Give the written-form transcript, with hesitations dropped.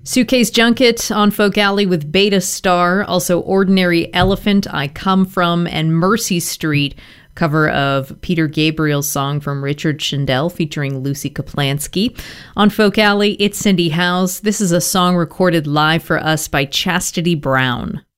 Suitcase Junket on Folk Alley with Beta Star, also Ordinary Elephant, I Come From, and Mercy Street, cover of Peter Gabriel's song from Richard Shendell featuring Lucy Kaplansky. On Folk Alley, it's Cindy Howes. This is a song recorded live for us by Chastity Brown.